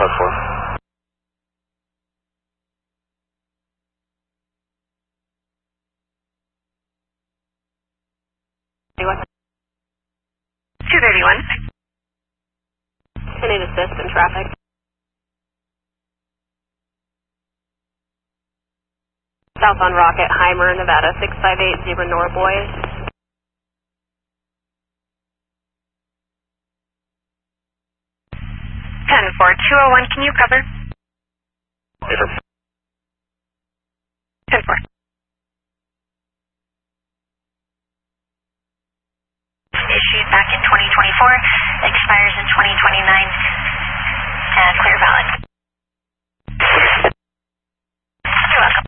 Route 4. What? 231. I need assist in traffic. South on Rocket, Heimer, Nevada, 658 North Boys. Ten 4, 201, can you cover? 10 4. Issued back in 2024, expires in 2029, clear valid. You're welcome.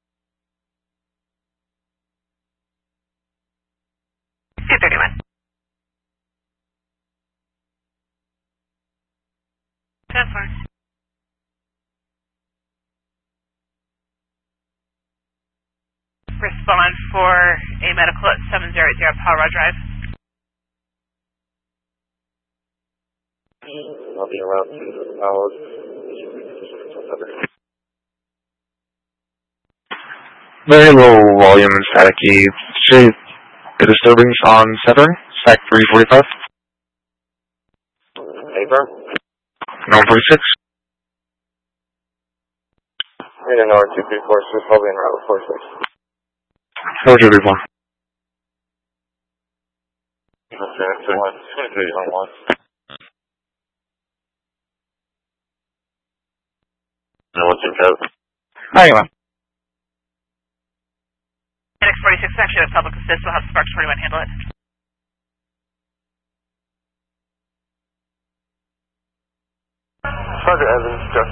231. 10 4. Respond for a medical at 700 Palra Drive. I'll be around 2 hours. Very low volume and staticky. See the disturbance on Severn, SAC 345. Abram? 946. Reading R2346, probably in Route 46. How would you reply? Okay, 23 on 1. And what's your code? Anyway. NX46 is actually a public assist. We'll have Sparks 41 handle it. Sergeant Evans, check.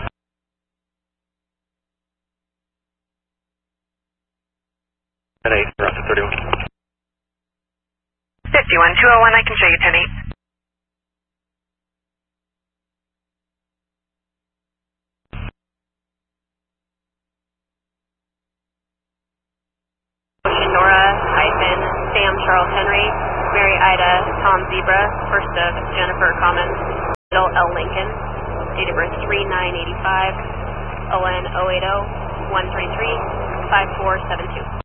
Route 31. 51, 201, I can show you 10-8. Nora, Sam Charles Henry, Mary Ida, Tom Zebra, first of Jennifer Commons, Bill L. Lincoln, date of birth 3985, ON 080 133 5472.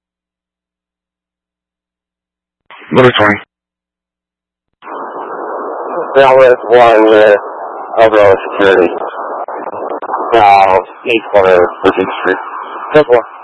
Motor 20. Southwest 1 with overall security. 8 corner, 14th Street. 10 4.